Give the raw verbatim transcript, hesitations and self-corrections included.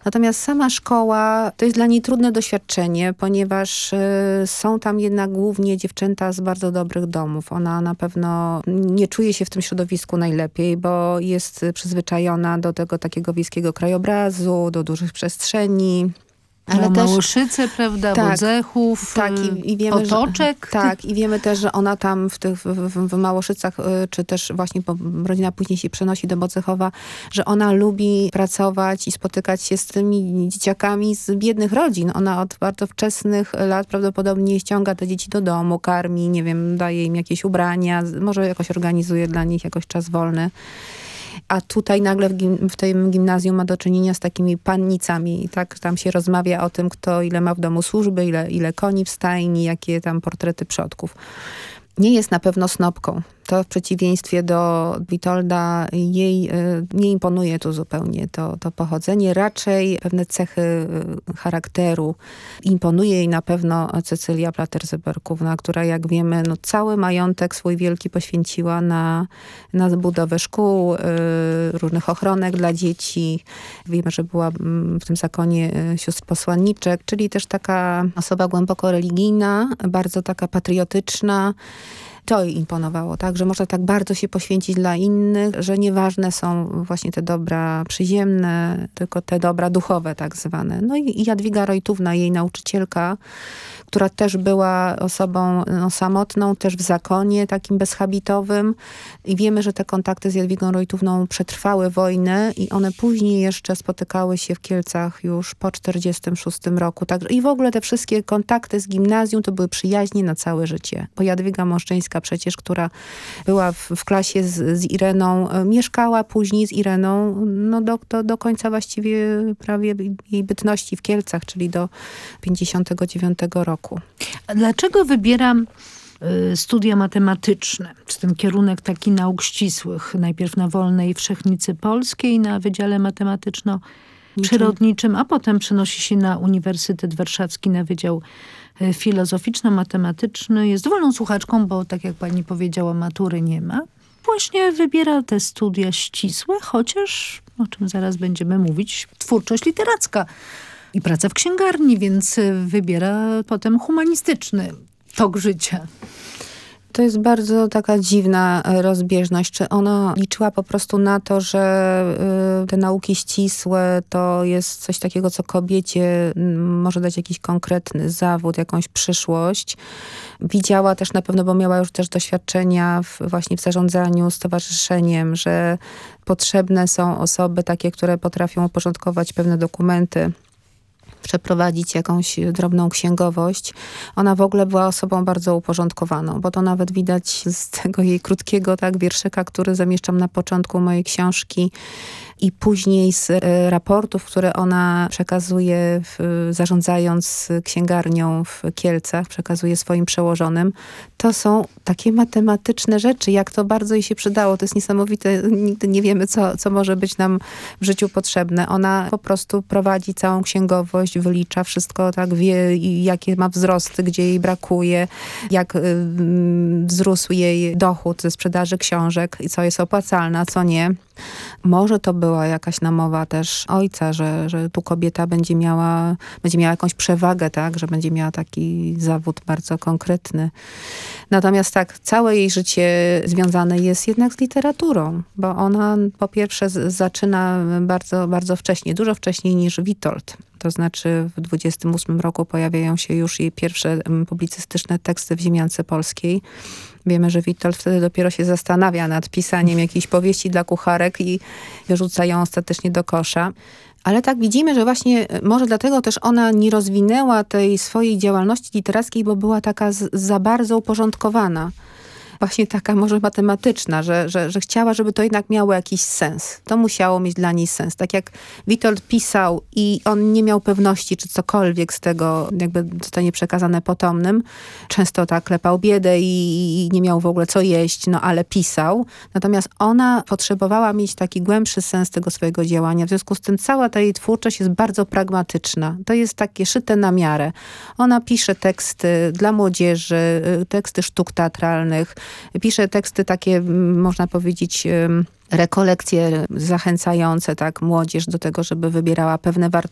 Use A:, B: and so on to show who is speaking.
A: Natomiast sama szkoła to jest dla niej trudne doświadczenie, ponieważ y, są tam jednak głównie dziewczęta z bardzo dobrych domów. Ona na pewno nie czuje się w tym środowisku najlepiej, bo jest przyzwyczajona do tego takiego wiejskiego krajobrazu, do dużych przestrzeni.
B: Ale też Małoszyce, prawda, tak, Bodzechów,
A: tak, i, i wiemy,
B: Potoczek.
A: Że, tak, i wiemy też, że ona tam w tych w, w, w Małoszycach, czy też właśnie, bo rodzina później się przenosi do Bodzechowa, że ona lubi pracować i spotykać się z tymi dzieciakami z biednych rodzin. Ona od bardzo wczesnych lat prawdopodobnie ściąga te dzieci do domu, karmi, nie wiem, daje im jakieś ubrania, może jakoś organizuje dla nich jakoś czas wolny. A tutaj nagle w, gim, w tym gimnazjum ma do czynienia z takimi pannicami. Tak, tam się rozmawia o tym, kto ile ma w domu służby, ile, ile koni w stajni, jakie tam portrety przodków. Nie jest na pewno snopką. To w przeciwieństwie do Witolda jej y, nie imponuje tu zupełnie to, to pochodzenie. Raczej pewne cechy y, charakteru. Imponuje jej na pewno Cecylia Plater-Zyberkówna, która jak wiemy no, cały majątek swój wielki poświęciła na, na budowę szkół, y, różnych ochronek dla dzieci. Wiemy, że była w tym zakonie sióstr posłanniczek, czyli też taka osoba głęboko religijna, bardzo taka patriotyczna. To jej imponowało, tak, że można tak bardzo się poświęcić dla innych, że nieważne są właśnie te dobra przyziemne, tylko te dobra duchowe tak zwane. No i Jadwiga Rojtówna, jej nauczycielka, która też była osobą no, samotną, też w zakonie takim bezhabitowym. I wiemy, że te kontakty z Jadwigą Rojtówną przetrwały wojnę i one później jeszcze spotykały się w Kielcach już po czterdziestym szóstym roku. Tak, i w ogóle te wszystkie kontakty z gimnazjum to były przyjaźnie na całe życie. Bo Jadwiga Mąszczyńska przecież, która była w, w klasie z, z Ireną, mieszkała później z Ireną no do, do, do końca właściwie prawie jej bytności w Kielcach, czyli do pięćdziesiątego dziewiątego roku.
B: A dlaczego wybieram y, studia matematyczne? Czy ten kierunek taki nauk ścisłych? Najpierw na Wolnej Wszechnicy Polskiej, na Wydziale Matematyczno-Przyrodniczym, a potem przenosi się na Uniwersytet Warszawski, na Wydział Filozoficzno-Matematyczny. Jest dowolną słuchaczką, bo tak jak pani powiedziała, matury nie ma. Właśnie wybiera te studia ścisłe, chociaż, o czym zaraz będziemy mówić, twórczość literacka i praca w księgarni, więc wybiera potem humanistyczny tok życia.
A: To jest bardzo taka dziwna rozbieżność. Czy ona liczyła po prostu na to, że y, te nauki ścisłe to jest coś takiego, co kobiecie może dać jakiś konkretny zawód, jakąś przyszłość. Widziała też na pewno, bo miała już też doświadczenia w, właśnie w zarządzaniu stowarzyszeniem, że potrzebne są osoby takie, które potrafią uporządkować pewne dokumenty, przeprowadzić jakąś drobną księgowość. Ona w ogóle była osobą bardzo uporządkowaną, bo to nawet widać z tego jej krótkiego tak wierszyka, który zamieszczam na początku mojej książki i później z raportów, które ona przekazuje w, zarządzając księgarnią w Kielcach, przekazuje swoim przełożonym. To są takie matematyczne rzeczy, jak to bardzo jej się przydało. To jest niesamowite. Nigdy nie wiemy, co, co może być nam w życiu potrzebne. Ona po prostu prowadzi całą księgowość, wylicza wszystko, tak wie, jakie ma wzrosty, gdzie jej brakuje, jak y, wzrósł jej dochód ze sprzedaży książek i co jest opłacalne, a co nie. Może to była jakaś namowa też ojca, że, że tu kobieta będzie miała, będzie miała jakąś przewagę, tak, że będzie miała taki zawód bardzo konkretny. Natomiast tak, całe jej życie związane jest jednak z literaturą, bo ona po pierwsze z, zaczyna bardzo, bardzo wcześnie, dużo wcześniej niż Witold. To znaczy w dwudziestym ósmym roku pojawiają się już jej pierwsze publicystyczne teksty w Ziemiance Polskiej. Wiemy, że Witold wtedy dopiero się zastanawia nad pisaniem jakiejś powieści dla kucharek i wyrzuca ją ostatecznie do kosza. Ale tak widzimy, że właśnie może dlatego też ona nie rozwinęła tej swojej działalności literackiej, bo była taka z, za bardzo uporządkowana. Właśnie taka może matematyczna, że, że, że chciała, żeby to jednak miało jakiś sens. To musiało mieć dla niej sens. Tak jak Witold pisał i on nie miał pewności, czy cokolwiek z tego jakby zostanie przekazane potomnym. Często tak klepał biedę i, i nie miał w ogóle co jeść, no ale pisał. Natomiast ona potrzebowała mieć taki głębszy sens tego swojego działania. W związku z tym cała ta jej twórczość jest bardzo pragmatyczna. To jest takie szyte na miarę. Ona pisze teksty dla młodzieży, teksty sztuk teatralnych, pisze teksty takie, można powiedzieć, rekolekcje zachęcające tak młodzież do tego, żeby wybierała pewne